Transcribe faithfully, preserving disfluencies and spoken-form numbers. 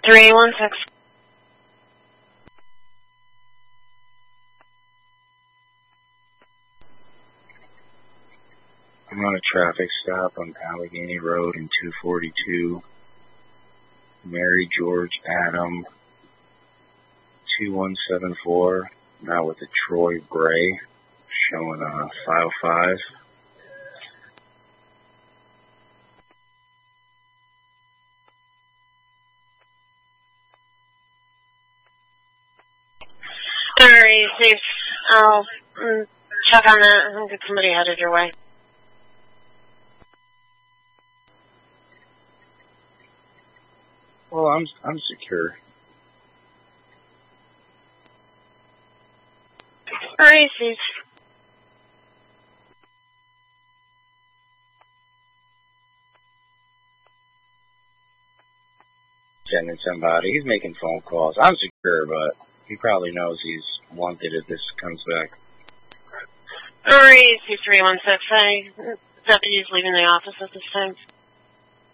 three one six. I'm on a traffic stop on Allegheny Road in two forty-two. Mary George Adam, two one seven four, now with a Troy Bray, showing uh, five oh five. Alright, safe. I'll mm, check on that and get somebody headed your way. Well, I'm I'm secure. Alright, safe. Sending somebody. He's making phone calls. I'm secure, but he probably knows he's wanted if this comes back. Alright, two three one six. I deputy's leaving the office at this time.